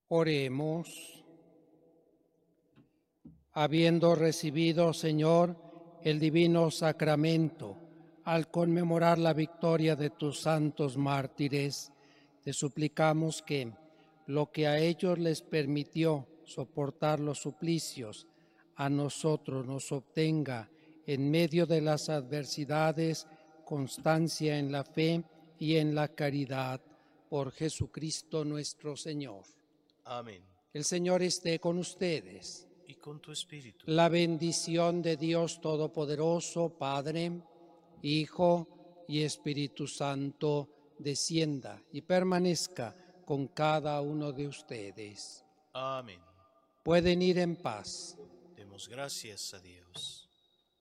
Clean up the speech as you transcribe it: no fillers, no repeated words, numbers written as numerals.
Oremos. Habiendo recibido, Señor, el divino sacramento, al conmemorar la victoria de tus santos mártires, te suplicamos que lo que a ellos les permitió soportar los suplicios, a nosotros nos obtenga en medio de las adversidades constancia en la fe y en la caridad, por Jesucristo nuestro Señor. Amén. El Señor esté con ustedes. Y con tu espíritu. La bendición de Dios Todopoderoso, Padre, Hijo y Espíritu Santo, descienda y permanezca con cada uno de ustedes. Amén. Pueden ir en paz. Demos gracias a Dios.